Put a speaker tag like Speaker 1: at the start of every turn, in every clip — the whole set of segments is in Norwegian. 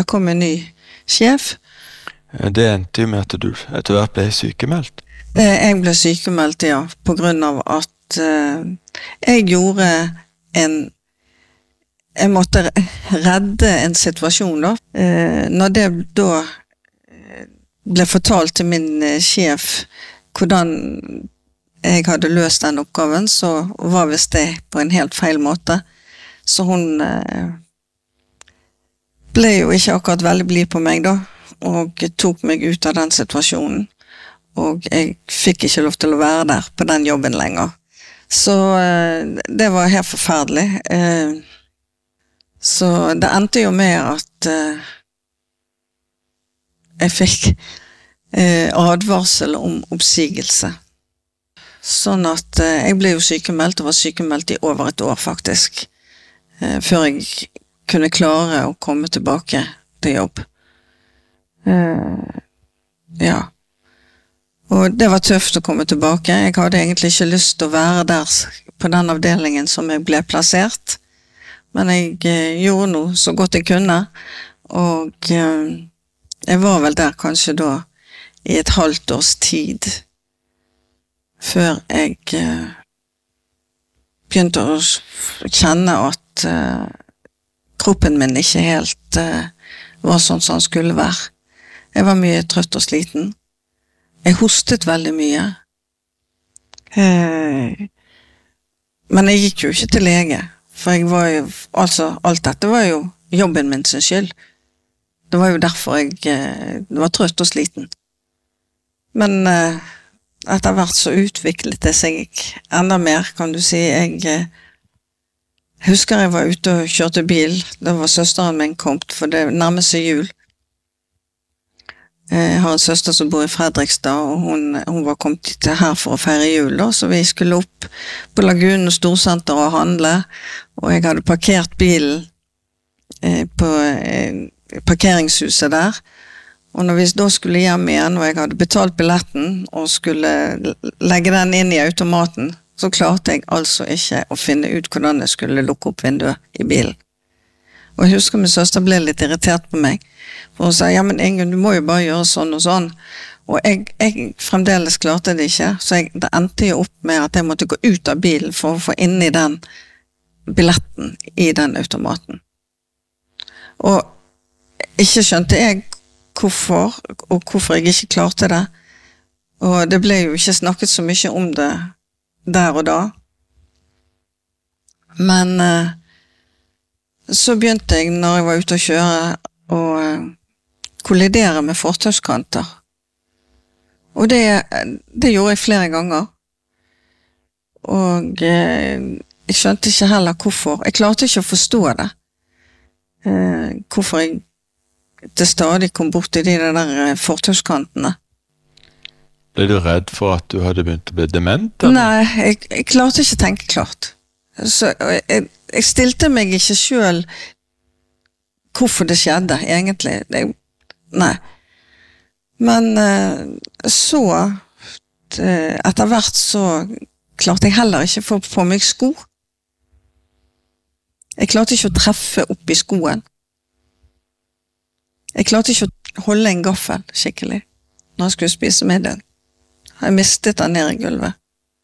Speaker 1: der kom en ny sjef.
Speaker 2: Det endte jo med at du etter hvert ble sykemeldt.
Speaker 1: Jeg ble sykemeldt, ja, på grunn av at jeg gjorde jeg måtte redde en situasjon da. Når det da ble fortalt til min sjef hvordan jeg hadde løst den oppgaven, så var visst det på en helt feil måte. Så hun ble jo ikke akkurat veldig blid på meg da, og tok meg ut av den situasjonen. Og jeg fikk ikke lov til å være der på den jobben lenger. Så det var helt forferdelig. Så det endte jo med at jeg fikk advarsel om oppsigelse. Sånn at jeg ble jo sykemeldt, og var sykemeldt i over et år faktisk, før jeg kunne klare å komme tilbake til jobb. Ja. Og det var tøft å komme tilbake. Jeg hadde egentlig ikke lyst til å være der på den avdelingen som jeg ble plassert, men jeg gjorde noe så godt jeg kunne, og jeg var vel der kanskje da i et halvt års tid, før jeg begynte å kjenne at kroppen min ikke helt var sånn som den skulle være. Jeg var mye trøtt og sliten. Jeg hostet veldig mye. Men jeg gikk jo ikke til lege, for jeg var jo, altså, alt dette var jo jobben min sin skyld. Det var jo derfor jeg var trøtt og sliten. Men etter hvert så utviklet det seg enda mer, kan du si. Jeg husker jeg var ute og kjørte bil. Da var søsteren min kommet, for det nærmest seg jul. Jeg har en søster som bor i Fredrikstad, og hun var kommet her for å feire jul, da, så vi skulle opp på Lagunen og Storsenter og handle, og jeg hadde parkert bilen på parkeringshuset der, og når vi da skulle hjem igjen, og jeg hadde betalt billetten og skulle legge den inn i automaten, så klarte jeg altså ikke å finne ut hvordan jeg skulle lukke opp vinduet i bilen. Og jeg husker min søster ble litt irritert på meg, for hun sa, ja, men Ingunn, du må jo bare gjøre sånn og sånn. Og jeg fremdeles klarte det ikke, så det endte jo opp med at jeg måtte gå ut av bilen for å få inn i den billetten i den automaten. Og ikke skjønte jeg hvorfor, og hvorfor jeg ikke klarte det. Og det ble jo ikke snakket så mye om det der og da. Men så begynte jeg, når jeg var ute å kjøre, å kollidere med fortauskanter. Og det gjorde jeg flere ganger. Og jeg skjønte ikke heller hvorfor. Jeg klarte ikke å forstå det. Hvorfor jeg til stadig kom bort i de der fortauskantene.
Speaker 2: Ble du redd for at du hadde begynt å bli dement? Eller?
Speaker 1: Nei, jeg klarte ikke å tenke klart. Så jeg stilte meg ikke selv hvorfor det skjedde, egentlig. Nei. Men så, etter hvert så klarte jeg heller ikke å få på meg sko. Jeg klarte ikke å treffe opp i skoen. Jeg klarte ikke å holde en gaffel skikkelig når jeg skulle spise middag. Jeg mistet den ned i gulvet.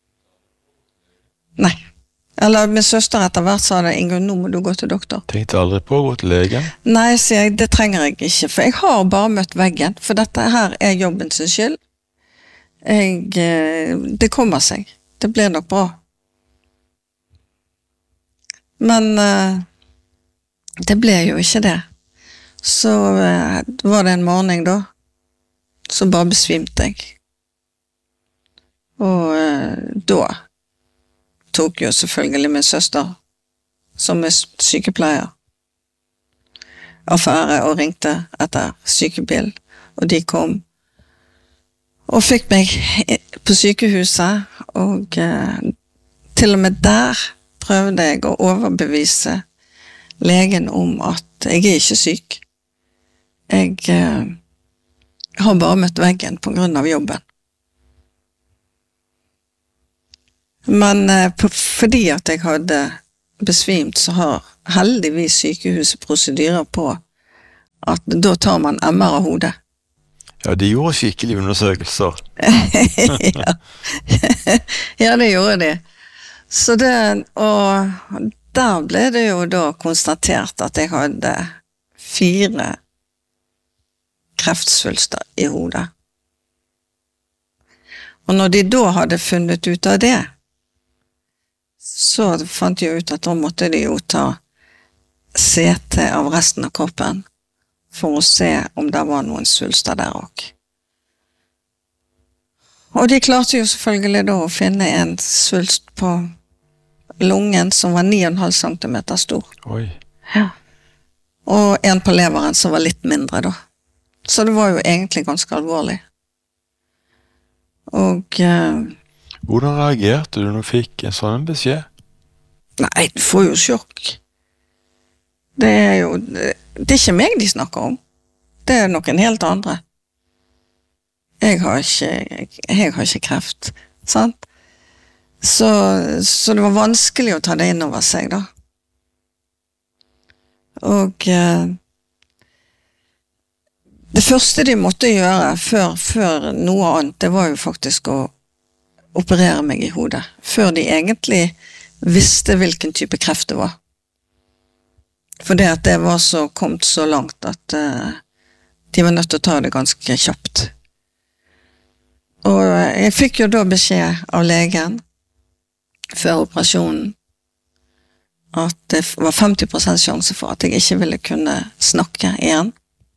Speaker 1: Nei. Eller min søster etter hvert sa det, Ingunn, nå må du gå til doktor.
Speaker 2: Tenkte aldri på å gå til legen?
Speaker 1: Nei, sier jeg, det trenger jeg ikke, for jeg har bare møtt veggen, for dette her er jobben sin skyld. Det kommer seg. Det blir nok bra. Men det ble jo ikke det. Så var det en morgen da, så bare besvimte jeg. Og da tok jo selvfølgelig min søster, som er sykepleier, affære og ringte etter sykebil, og de kom og fikk meg på sykehuset, og til og med der prøvde jeg å overbevise legen om at jeg er ikke syk. Jeg har bare møtt veggen på grunn av jobben. Men fordi at jeg hadde besvimt, så har heldigvis sykehuset prosedyrer på at da tar man MR av hodet.
Speaker 2: Ja, de gjorde skikkelig undersøkelser.
Speaker 1: Ja. Ja, det gjorde de. Så det, og der ble det jo da konstatert at jeg hadde 4 kreftsvulster i hodet. Og når de da hadde funnet ut av det, så fant de ut at da måtte de jo ta CT av resten av kroppen for å se om det var noen svulster der også. Og de klarte jo selvfølgelig da å finne en svulst på lungen som var 9,5 centimeter stor.
Speaker 2: Oi.
Speaker 1: Ja. Og en på leveren som var litt mindre da. Så det var jo egentlig ganske alvorlig. Og
Speaker 2: Hvordan reagerte du når du fikk en sånn beskjed?
Speaker 1: nei, du får jo sjokk. Det er ikke meg de snakker om. Det er noen helt andre. Jeg har ikke kreft, sant? Så det var vanskelig å ta det inn over seg da. Og det første de måtte gjøre før noe annet, det var jo faktisk å operere meg i hodet, før de egentlig visste hvilken type kreft det var. For det var så kommet så langt at de var nødt til å ta det ganske kjapt. Og jeg fikk jo da beskjed av legen før operasjonen at det var 50% sjanse for at jeg ikke ville kunne snakke igjen.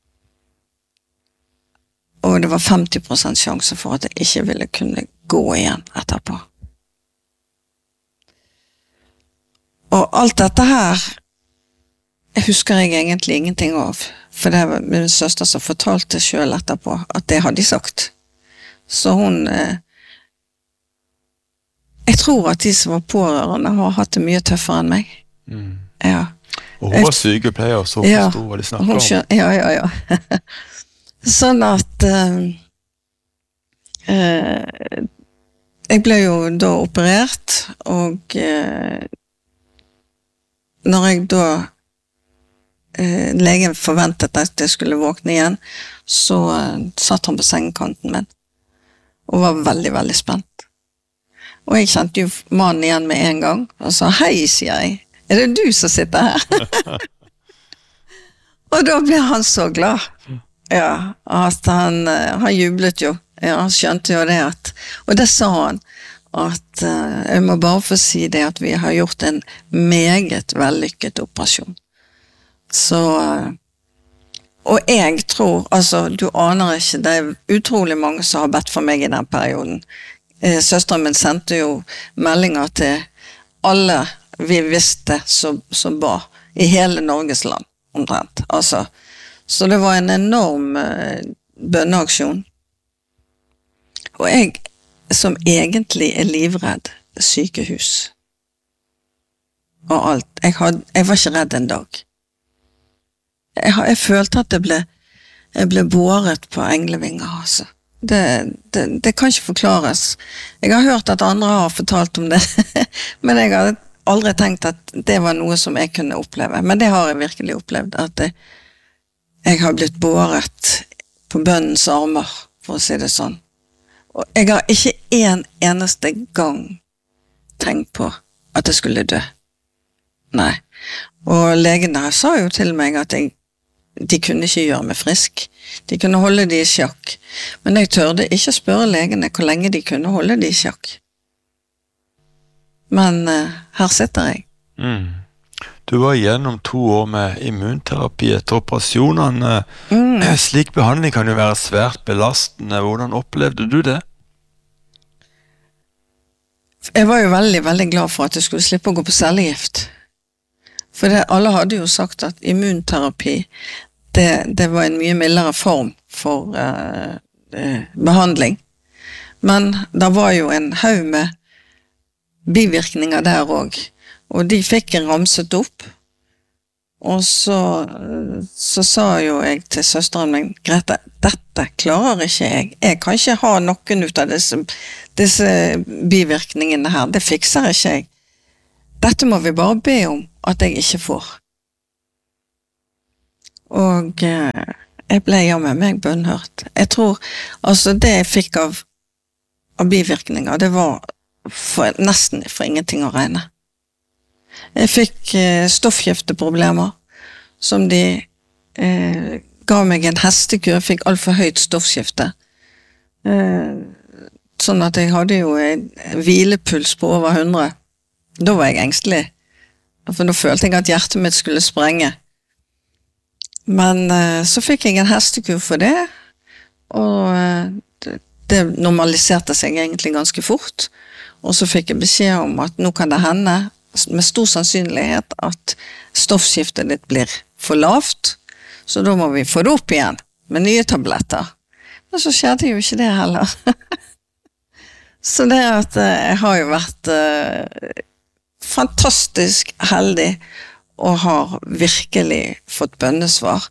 Speaker 1: Og det var 50% sjanse for at jeg ikke ville kunne gå igjen etterpå. Og alt dette her husker jeg egentlig ingenting av, for det var min søster som fortalte selv etterpå at det hadde de sagt. Så hun jeg tror at de som var pårørende har hatt det mye tøffere enn meg. Ja.
Speaker 2: Og hun var sykepleier, så hun forstod hva de snakket om.
Speaker 1: Ja. Sånn at jeg ble jo da operert, og når jeg da legen forventet at jeg skulle våkne igjen, så satt han på sengekanten min, og var veldig, veldig spent. Og jeg kjente jo mannen igjen med en gang, og sa, hei, sier jeg, er det du som sitter her? Og da ble han så glad. Ja, at han jublet jo. Ja, han skjønte jo det at, og det sa han, at jeg må bare få si det at vi har gjort en meget vellykket operasjon. Så, og jeg tror, altså, du aner ikke, det er utrolig mange som har bedt for meg i den perioden. Søsteren min sendte jo meldinger til alle vi visste som ba i hele Norges land, omtrent. Altså, så det var en enorm bønneaksjon. Og jeg, som egentlig er livredd sykehus og alt, jeg var ikke redd en dag. Jeg følte at jeg ble båret på englevinger, altså. Det kan ikke forklares. Jeg har hørt at andre har fortalt om det, men jeg har aldri tenkt at det var noe som jeg kunne oppleve. Men det har jeg virkelig opplevd, at jeg har blitt båret på bønnens armer, for å si det sånn. Og jeg har ikke en eneste gang tenkt på at jeg skulle dø. Nei. Og legene sa jo til meg at de kunne ikke gjøre meg frisk. De kunne holde de i sjakk. Men jeg tørde ikke spørre legene hvor lenge de kunne holde de i sjakk. Men her sitter jeg.
Speaker 2: Du var igjennom 2 år med immunterapi etter operasjonene. Slik behandling kan jo være svært belastende. Hvordan opplevde du det?
Speaker 1: Jeg var jo veldig, veldig glad for at jeg skulle slippe å gå på cellegift. For alle hadde jo sagt at immunterapi, det var en mye mildere form for behandling. Men det var jo en haug med bivirkninger der også. Og de fikk en ramset opp. Og så sa jo jeg til søsteren min, Grete, dette klarer ikke jeg. Jeg kan ikke ha noen ut av disse bivirkningene her. Det fikser ikke jeg. Dette må vi bare be om at jeg ikke får. Og jeg ble med meg bønnhørt. Jeg tror, altså det jeg fikk av bivirkninger, det var nesten for ingenting å regne. Jeg fikk stoffskifteproblemer, som de ga meg en hestekur, jeg fikk alt for høyt stoffskifte. Sånn at jeg hadde jo en hvilepuls på over 100. Da var jeg engstelig, for da følte jeg at hjertet mitt skulle sprenge. Men så fikk jeg en hestekur for det, og det normaliserte seg egentlig ganske fort. Og så fikk jeg beskjed om at nå kan det hende, med stor sannsynlighet, at stoffskiftet ditt blir for lavt, så da må vi få det opp igjen med nye tabletter. Men så skjedde jo ikke det heller. Så det at jeg har jo vært fantastisk heldig og har virkelig fått bønnesvar.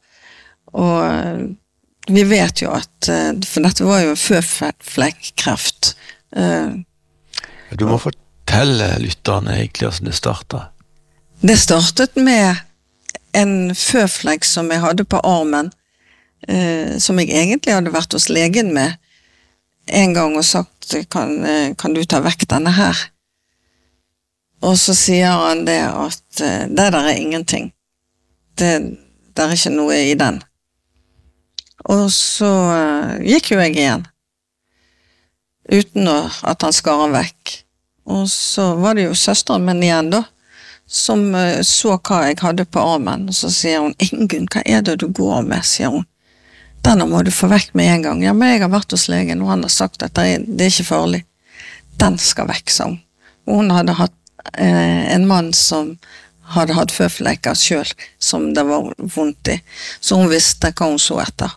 Speaker 1: Og vi vet jo at, for dette var jo føflekkreft.
Speaker 2: Du må fortelle lytterne egentlig hvordan det startet.
Speaker 1: Det startet med en føflekk som jeg hadde på armen, som jeg egentlig hadde vært hos legen med en gang og sagt, kan du ta vekk denne her? Og så sier han det at det der er ingenting. Det er ikke noe i den. Og så gikk jo jeg igjen, uten at han skar han vekk. Og så var det jo søsteren min igjen da, som så hva jeg hadde på armen, og så sier hun, Ingunn, hva er det du går med, sier hun. Denne må du få vekk med en gang. Ja, men jeg har vært hos legen, og han har sagt at det er ikke farlig. Den skal vekk, sa hun. Og hun hadde hatt en mann som hadde hatt føflekker selv, som det var vondt i. Så hun visste hva hun så etter.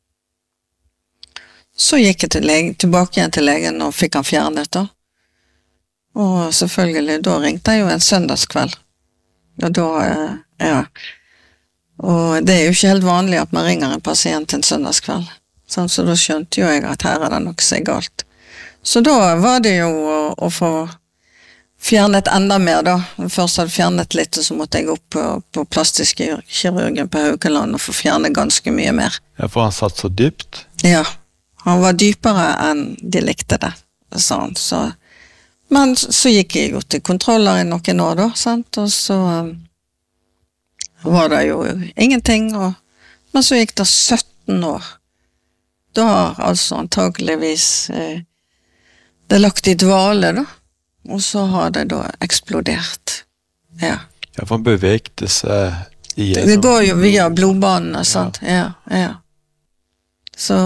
Speaker 1: Så gikk jeg tilbake igjen til legen og fikk han fjernet da. Og selvfølgelig, da ringte jeg jo en søndagskveld. Og da, ja. Og det er jo ikke helt vanlig at man ringer en pasient en søndagskveld. Sånn, så da skjønte jo jeg at her er det noe som er galt. Så da var det jo å få fjernet enda mer da. Først hadde fjernet litt, og så måtte jeg opp på plastisk kirurgen på Haukeland og få fjernet ganske mye mer.
Speaker 2: Ja, for han satt så dypt?
Speaker 1: Ja, han var dypere enn de likte det, sa han. Men så gikk jeg jo til kontroller i noen år da, sant? Og så var det jo ingenting, men så gikk det 17 år. Da har altså antageligvis det lagt i dvale da, og så har det da eksplodert. Ja.
Speaker 2: Ja, for han bevegte seg igjen.
Speaker 1: Det går jo via blodbanene, sant? Ja, ja. Så,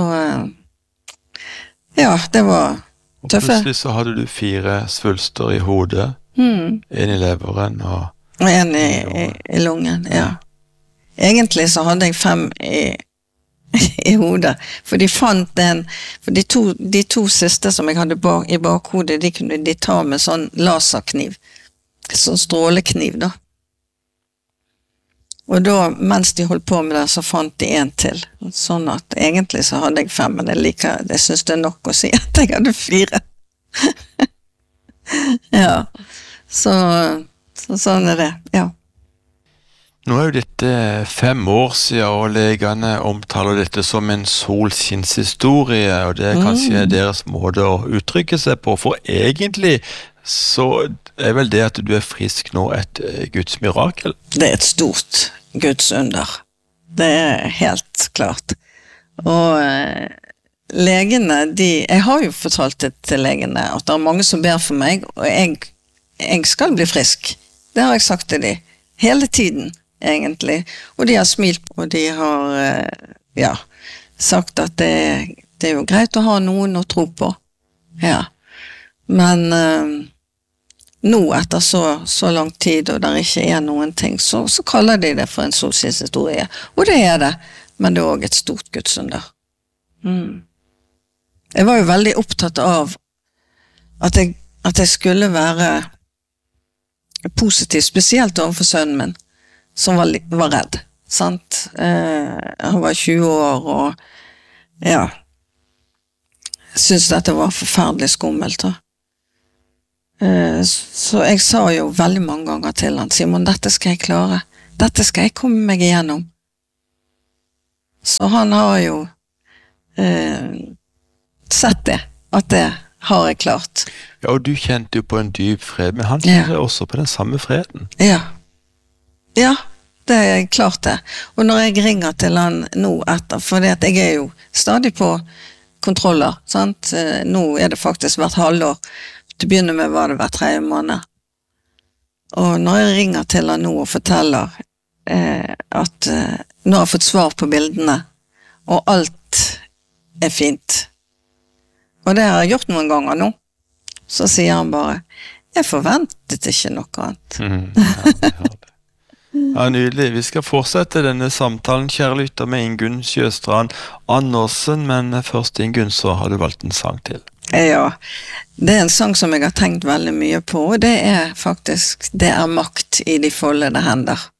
Speaker 1: ja, det var
Speaker 2: og
Speaker 1: tøffe.
Speaker 2: plutselig så hadde du 4 svulster i hodet, en i leveren og
Speaker 1: en i lungen, ja. Egentlig så hadde jeg 5 i hodet, for de fant for de to siste som jeg hadde i bakhodet, de kunne de ta med sånn laserkniv, sånn strålekniv da. Og da, mens de holdt på med det, så fant de en til. Sånn at egentlig så hadde jeg 5, men jeg synes det er nok å si at jeg hadde 4. Ja, så sånn er det, ja.
Speaker 2: Nå er jo dette 5 år siden, og legene omtaler dette som en solskinnshistorie, og det er kanskje deres måte å uttrykke seg på, for egentlig så er vel det at du er frisk nå et Guds mirakel? Det
Speaker 1: er et stort Guds under. Det er helt klart. Og legene, jeg har jo fortalt det til legene, at det er mange som ber for meg, og jeg skal bli frisk. Det har jeg sagt til dem hele tiden, egentlig. Og de har smilt, og de har sagt at det er jo greit å ha noen å tro på. Ja. Men nå etter så lang tid, og der ikke er noen ting, så kaller de det for en solskinnshistorie. Og det er det, men det er også et stort gudsunder. Jeg var jo veldig opptatt av at jeg skulle være positiv, spesielt overfor sønnen min, som var redd, sant? Han var 20 år, og ja, syntes dette var forferdelig skummelt da. Så jeg sa jo veldig mange ganger til han, Simon, dette skal jeg klare, dette skal jeg komme meg igjennom. Så han har jo sett det, at det har jeg klart.
Speaker 2: Ja, og du kjente jo på en dyp fred, men han kjenner også på den samme freden.
Speaker 1: Ja. Ja, det er klart det. Og når jeg ringer til han nå etter, for jeg er jo stadig på kontroller, sant? Nå er det faktisk hvert halvår. Til å begynne med var det hver 3 måned. Og når jeg ringer til han nå og forteller at nå har jeg fått svar på bildene, og alt er fint. Og det har jeg gjort noen ganger nå. Så sier han bare, jeg forventet ikke noe annet.
Speaker 2: Ja, nydelig. Vi skal fortsette denne samtalen, kjære lytter, med Ingunn Sjøstrand Andersen, men først Ingunn, så har du valgt en sang til.
Speaker 1: Ja, det er en sang som jeg har tenkt veldig mye på, og det er faktisk, det er makt i de foldede hender.